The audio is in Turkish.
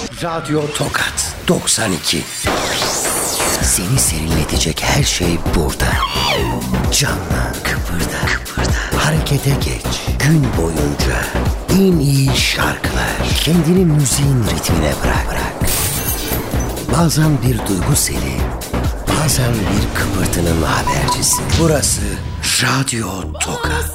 Radyo Tokat 92. Seni serinletecek her şey burada. Canla, kıpırda, harekete geç. Gün boyunca en iyi şarkılar. Kendini müziğin ritmine bırak. Bazen bir duygu seli, bazen bir kıpırtının habercisi. Burası Radyo Tokat.